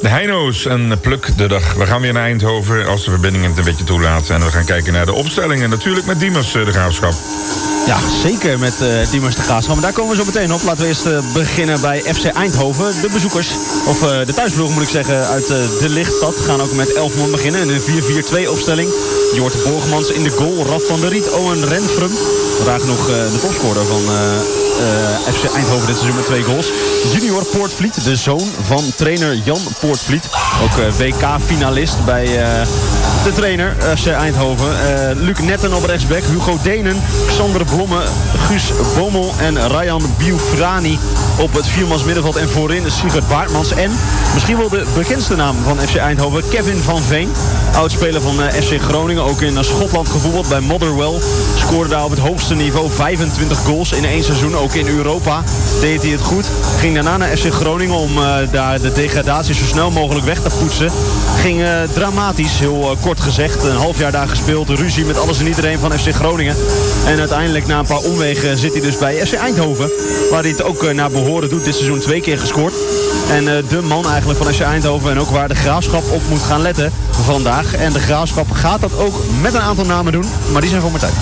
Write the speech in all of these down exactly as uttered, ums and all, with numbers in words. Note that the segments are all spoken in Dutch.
De Heino's en Pluk de dag. We gaan weer naar Eindhoven als de verbinding het een beetje toelaat. En we gaan kijken naar de opstellingen. Natuurlijk met Diemers de Graafschap. Ja, zeker met uh, Diemers de Graafschap. Maar daar komen we zo meteen op. Laten we eerst uh, beginnen bij F C Eindhoven. De bezoekers, of uh, de thuisploeg moet ik zeggen, uit uh, de Lichtstad. Gaan ook met elf man beginnen in een vier vier twee opstelling. Jort Borgmans in de goal. Raf van der Riet, Owen Renfrum. Vandaag nog uh, de topscorer van uh, uh, F C Eindhoven dit seizoen met twee goals. Junior Poortvliet, de zoon van trainer Jan Poortvliet. Ook uh, W K-finalist bij uh, de trainer F C Eindhoven. Uh, Luc Netten op rechtsback. Hugo Denen, Xander Blomme, Guus Bomel en Ryan Biufrani op het viermans middenveld. En voorin Sigurd Baartmans. En misschien wel de bekendste naam van F C Eindhoven, Kevin van Veen. Oudspeler van uh, F C Groningen. Ook in uh, Schotland gevoetbald bij Motherwell. Scoorde daar op het hoogste niveau vijfentwintig goals in één seizoen. Ook in Europa deed hij het goed. Ging daarna naar F C Groningen om uh, daar de degradatie zo snel mogelijk weg te poetsen. Ging uh, dramatisch, heel uh, kort gezegd. Een half jaar daar gespeeld. Ruzie met alles en iedereen van F C Groningen. En uiteindelijk na een paar omwegen zit hij dus bij F C Eindhoven. Waar hij het ook uh, naar behoren doet. Dit seizoen twee keer gescoord. En uh, de man eigenlijk van F C Eindhoven. En ook waar de Graafschap op moet gaan letten vandaag. En de Graafschap gaat dat ook met een aantal namen doen. Maar die zijn voor Martijn.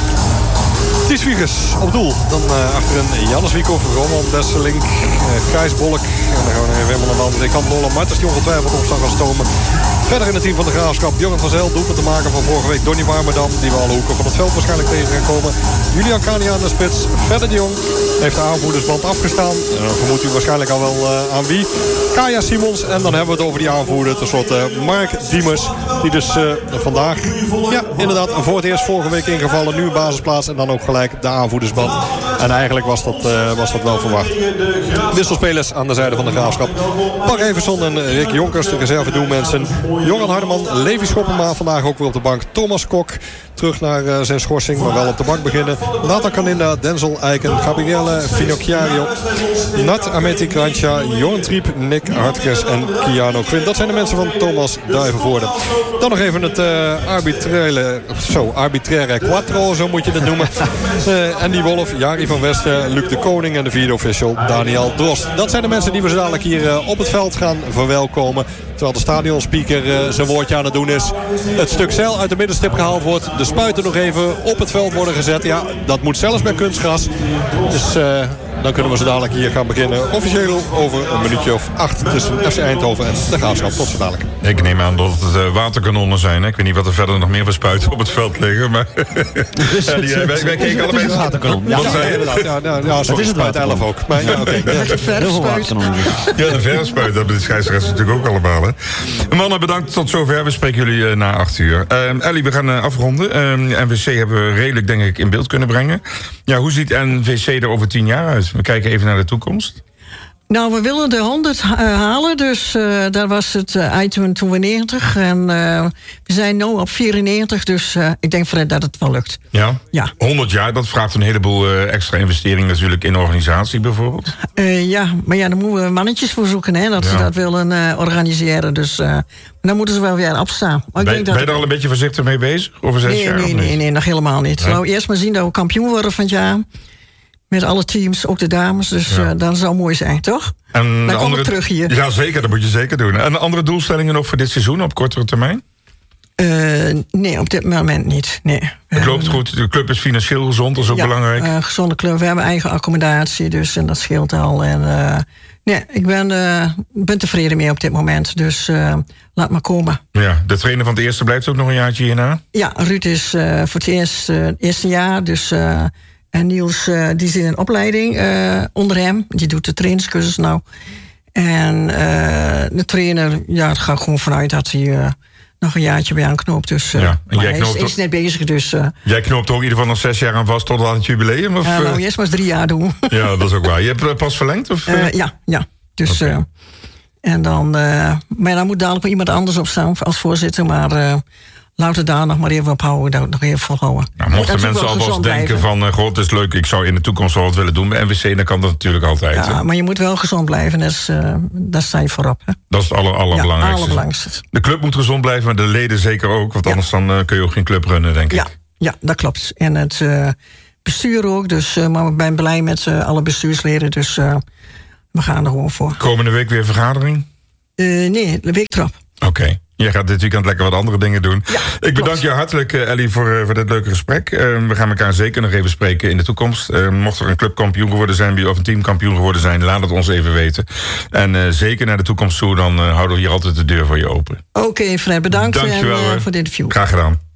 Ties Wiegers op doel. Dan uh, achterin Jannes Wiekhoff, Roman Desselink, uh, Gijs Bolk. En dan gaan we nog even helemaal aan de andere kant. Nolan Martens die ongetwijfeld op zal gaan stomen. Verder in het team van de Graafschap. Jorgen van Zijl, doelpunt te maken van vorige week. Donny Warmerdam, die we alle hoeken van het veld waarschijnlijk tegen gaan komen. Julian Kania aan de spits. Verder de Jong heeft de aanvoerdersband afgestaan. Uh, vermoedt u waarschijnlijk al wel uh, aan wie. Kaya Simons. En dan hebben we het over die aanvoerder. Ten slotte uh, Mark Diemers. Die dus uh, vandaag, ja, inderdaad voor het eerst vorige week ingevallen. Nu een basisplaats en dan ook gelijk de aanvoerdersband. En eigenlijk was dat, uh, was dat wel verwacht. Wisselspelers aan de zijde van de Graafschap. Mark Everson en Rick Jonkers, de reserve doelmensen. Joran Hardeman, Levi Schoppema vandaag ook weer op de bank. Thomas Kok terug naar uh, zijn schorsing, maar wel op de bank beginnen. Nathan Kaninda, Denzel Eiken, Gabriele Finocchiario, Nat Ameti Krantja, Johan Triep, Nick Hartges en Kiano Quinn. Dat zijn de mensen van Thomas Duivenvoorde. Dan nog even het uh, arbitraire, zo, arbitraire quattro, zo moet je het noemen. uh, Andy Wolf, Jari van Westen, Luc de Koning en de vierde official Daniel Drost. Dat zijn de mensen die we zo dadelijk hier uh, op het veld gaan verwelkomen. Terwijl de stadionspeaker uh, zijn woordje aan het doen is. Het stuk zeil uit de middenstip gehaald wordt. De spuiten nog even op het veld worden gezet. Ja, dat moet zelfs bij kunstgras. Dus uh, dan kunnen we zo dadelijk hier gaan beginnen. Officieel over een minuutje of acht tussen F C Eindhoven en de Graafschap. Tot zo dadelijk. Ik neem aan dat het uh, waterkanonnen zijn. Hè? Ik weet niet wat er verder nog meer voor spuiten op het veld liggen. Maar ja, die, wij, wij keken allebei het waterkanon. Ja, ja, inderdaad. Ja, ja, ja, sorry, het spuit elf ook. Maar ja, oké. Okay. Ja, de verfspuit hebben de scheidsrechters natuurlijk ook allemaal. Hè. Mannen, bedankt tot zover. We spreken jullie uh, na acht uur. Uh, Ellie, we gaan uh, afronden. Uh, N V C hebben we redelijk, denk ik, in beeld kunnen brengen. Ja, hoe ziet N V C er over tien jaar uit? We kijken even naar de toekomst. Nou, we willen de honderd uh, halen, dus uh, daar was het uh, item toen we negentig. En uh, we zijn nu op vierennegentig, dus uh, ik denk Fred dat het wel lukt. Ja? Ja. honderd jaar, dat vraagt een heleboel uh, extra investeringen natuurlijk in organisatie bijvoorbeeld. Uh, ja, maar ja, daar moeten we mannetjes voor zoeken, hè, dat ja. ze dat willen uh, organiseren. Dus uh, dan moeten ze wel weer opstaan. Maar ben ik denk dat ben je er al een beetje voorzichtig mee bezig? Over zes nee, jaar? Nee, nee, nee, nog helemaal niet. Nee? Nou, eerst maar zien dat we kampioen worden van het jaar. Met alle teams, ook de dames. Dus ja. uh, dat zou mooi zijn, toch? En dan kom andere, ik terug hier. Ja, zeker. Dat moet je zeker doen. En andere doelstellingen nog voor dit seizoen op kortere termijn? Uh, nee, op dit moment niet. Nee. Het loopt goed. De club is financieel gezond. Dat is ook ja, belangrijk. Uh, gezonde club. We hebben eigen accommodatie. Dus en dat scheelt al. En, uh, nee, ik ben, uh, ben tevreden mee op dit moment. Dus uh, laat maar komen. Ja, de trainer van het eerste blijft ook nog een jaartje hierna? Ja, Ruud is uh, voor het eerst, uh, eerste jaar. Dus... Uh, En Niels, uh, die zit in opleiding uh, onder hem. Die doet de trainingscursus nou. En uh, de trainer, ja, het gaat gewoon vanuit dat hij uh, nog een jaartje bij aanknoopt. Dus uh, ja, en jij hij is, is net bezig. Dus, uh, jij knoopt ook in ieder geval nog zes jaar aan vast tot aan het jubileum? Of, uh, nou, eerst maar eens drie jaar doen. Ja, dat is ook waar. Je hebt pas verlengd? Of, uh? Uh, ja, ja. Dus, okay. uh, en dan, uh, maar dan moet dadelijk wel iemand anders op staan als voorzitter. Maar... Uh, laten we daar nog maar even op houden, dat nog even volhouden. Nou, mochten mensen alvast denken van, uh, god, het is leuk, ik zou in de toekomst wel wat willen doen bij N V C, dan kan dat natuurlijk altijd. Ja, hè? Maar je moet wel gezond blijven, dat is, uh, daar sta je voorop. Hè? Dat is het aller, allerbelangrijkste. Ja, allerbelangrijkste. De club moet gezond blijven, maar de leden zeker ook, want ja. anders dan, uh, kun je ook geen club runnen, denk ja. ik. Ja, dat klopt. En het uh, bestuur ook, dus, uh, maar ik ben blij met uh, alle bestuursleden, dus uh, we gaan er gewoon voor. Komende week weer vergadering? Uh, nee, de week erop. Oké. Okay. Je gaat dit weekend lekker wat andere dingen doen. Ja, ik bedank je hartelijk, Ellie, voor, voor dit leuke gesprek. Uh, we gaan elkaar zeker nog even spreken in de toekomst. Uh, mocht er een clubkampioen geworden zijn of een teamkampioen geworden zijn, laat het ons even weten. En uh, zeker naar de toekomst toe, dan uh, houden we hier altijd de deur voor je open. Oké, okay, Fred, bedankt Dankjewel, en, uh, voor dit interview. Graag gedaan.